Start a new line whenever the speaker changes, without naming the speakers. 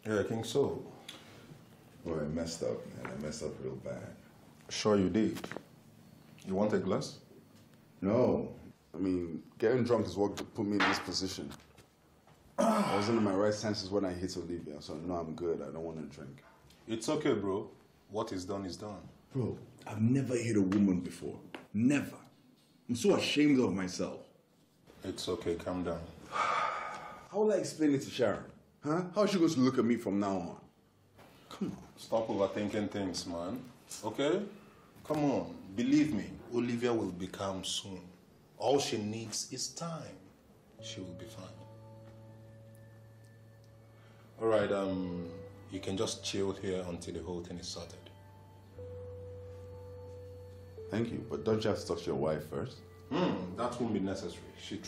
Yeah, I think so.
Well, I messed up, man. I messed up real bad.
Sure you did. You want a glass?
No. I mean, getting drunk is what put me in this position. I wasn't in my right senses when I hit Olivia, so no, I'm good. I don't want to drink.
It's okay, bro. What is done is done.
Bro, I've never hit a woman before. Never. I'm so ashamed of myself.
It's okay, calm down.
How will I explain it to Sharon? Huh? How is she going to look at me from now on? Come on.
Stop overthinking things, man. Okay? Come on. Believe me, Olivia will be calm soon. All she needs is time. She will be fine. All right, you can just chill here until the whole thing is sorted.
Thank you, but don't you have to talk to your wife first?
That won't be necessary. She